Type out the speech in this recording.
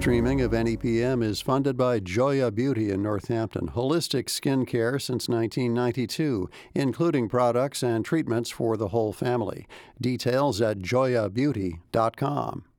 streaming of NEPM is funded by Joya Beauty in Northampton, holistic skin care since 1992, including products and treatments for the whole family. Details at joyabeauty.com.